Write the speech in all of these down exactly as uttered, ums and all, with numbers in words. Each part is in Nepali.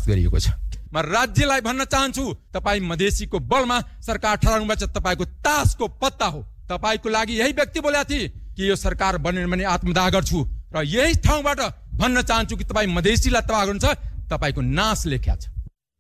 प्रयास गरिएको छ। म राज्यलाई भन्न चाहन्छु, तपाई मधेसीको बलमा सरकार ठहराउनुमा चाहिँ तपाईको तासको पत्ता हो। तपाईको लागि यही व्यक्ति बोलेका थिए कि यो सरकार बन्ने भने आत्मदाह गर्छु, र यही ठाउँबाट भन्न चाहन्छु कि तपाई मधेसीलाई तबाह गर्नुहुन्छ, तपाईको नाश लेख्या छ।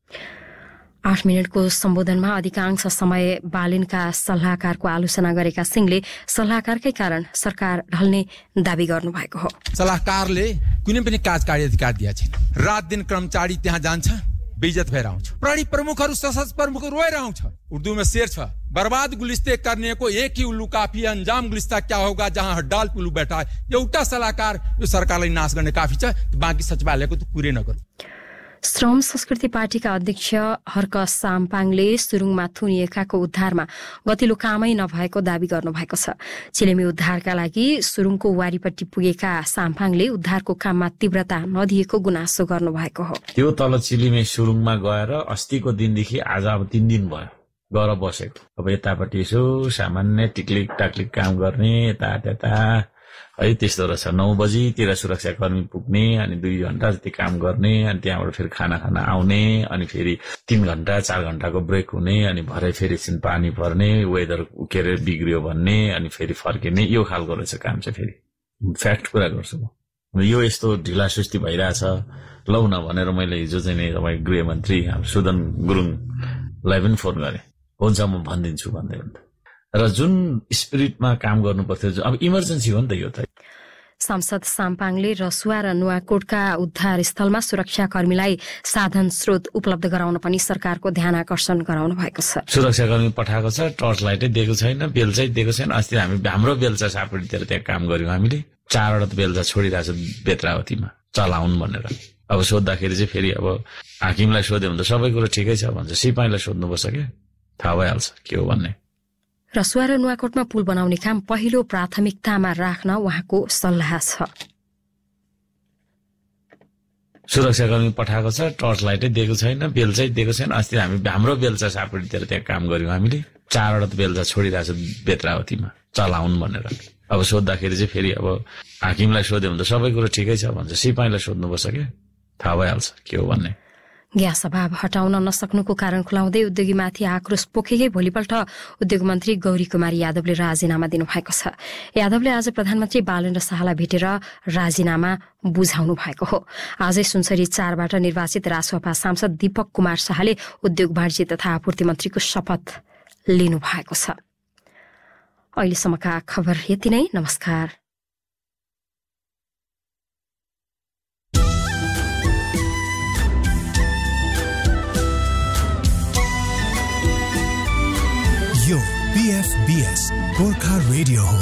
आठ मिनटको सम्बोधनमा अधिकांश समय बालिनका सल्लाहकारको आलोचना गरेका सिंहले सल्लाहकारकै कारण सरकार ढल्ने दावी गर्नुभएको हो। सल्लाहकारले कुनै पनि कार्यकारी अधिकार दिएको छैन। रात दिन कर्मचारी त्यहाँ जान्छ, बेइज्जत भएर आउँछ। प्रहरी प्रमुखहरू सशस्त्र प्रमुख रोएर आउँछ। उर्दूमा शेर छ, बर्बाद गुलिस्ते करने को एक ही उल्लू काफी, अंजाम गुलिस्ता क्या होगा जहां हड्डाल पुलू बैठा है। एउटा सल्लाहकार यो सरकारलाई नाश गर्ने काफी छ, बाँकी सचिवालयको त कुरै नगर्नु। श्रम संस्कृति पार्टीका अध्यक्ष हर्क साम्पाङले सुरुङमा थुनिएकाको उद्धारमा गतिलो कामै नभएको दावी गर्नुभएको छ। चिलेमी उद्धारका लागि सुरुङको वारीपट्टि पुगेका साम्पाङले उद्धारको काममा तीव्रता नदिएको गुनासो गर्नुभएको हो। त्यो तल चिलिमे सुरुङमा गएर अस्तिको दिनदेखि आज अब तीन दिन भयो गएर बसेको। अब यतापट्टि यसो सामान्य टिक्लिक टाक्लिक काम गर्ने, यता त्यता है त्यस्तो रहेछ। नौ बजीतिर सुरक्षाकर्मी पुग्ने, अनि दुई घण्टा जति काम गर्ने, अनि त्यहाँबाट फेरि खाना खाना आउने, अनि फेरि तीन घण्टा चार घण्टाको ब्रेक हुने, अनि भरे फेरि एकछिन पानी पर्ने, वेदर के अरे बिग्रियो भन्ने, अनि फेरि फर्किने, यो खालको रहेछ काम चाहिँ। फेरि फ्याक्ट कुरा गर्छु म, यो यस्तो ढिला सुस्ती भइरहेछ लौ न भनेर मैले हिजो चाहिँ नि तपाईँ गृहमन्त्री सुदन गुरुङलाई पनि फोन गरेँ, हुन्छ म भनिदिन्छु भन्दै भन्दा। र जुन स्पिरिटमा काम गर्नु पर्थ्यो, अब इमर्जेन्सी हो नि त यो त। सांसद साम्पाङले रसुवा र नुवाकोटका उद्धार स्थलमा सुरक्षाकर्मीलाई साधन स्रोत उपलब्ध गराउन पनि सरकारको ध्यान आकर्षण गराउनु भएको छ। सुरक्षाकर्मी पठाएको छ, टर्च लाइटै दिएको छैन, बेलचा दिएको छैन। अस्ति हामी हाम्रो बेलचा सापडीतिर त्यहाँ काम गर्यौं हामीले, चारवटा त बेलचा छोडिरहेको छ बेत्रावतीमा चलाउन् भनेर। अब सोद्धाखेरि चाहिँ फेरि अब हाकिमलाई सोध्यो भने त सबै कुरो ठिकै छ भन्छ, सिपाहीलाई सोध्नुपर्छ क्या, थाहा भइहाल्छ के हो भन्ने। रसुवा र नुवाकोटमा पुल बनाउने काम पहिलो प्राथमिकतामा राख्न उहाँको सल्लाह छ। सुरक्षाकर्मी पठाएको छ, टर्च लाइटै दिएको छैन, बेलचा दिएको छैन। अस्ति हामी हाम्रो बेलचा सापडीतिर त्यहाँ काम गर्यौं हामीले, चारवटा त बेलचा छोडिरहेको छ बेत्रावतीमा चलाउन् भनेर। अब सोद्धाखेरि चाहिँ फेरि अब हाकिमलाई सोध्यो भने त सबै कुरो ठिकै छ भन्छ, सिपाहीलाई सोध्नुपर्छ क्या, थाहा भइहाल्छ के हो भन्ने। ग्यास अभाव हटाउन नसक्नुको कारण खुलाउँदै उद्योगीमाथि आक्रोश पोखेकै भोलिपल्ट उद्योग मन्त्री गौरी कुमारी यादवले राजीनामा दिनुभएको छ। यादवले आज प्रधानमन्त्री बालेन्द्र शाहलाई भेटेर राजीनामा बुझाउनु भएको हो। आजै सुनसरी चारबाट निर्वाचित रासोपा सांसद दीपक कुमार शाहले उद्योग वाणिज्य तथा आपूर्ति मन्त्रीको शपथ लिनु भएको छ। अहिलेसम्मका खबर यति नै। नमस्कार। यो बीएफबीएस गोर्खा रेडियो हो।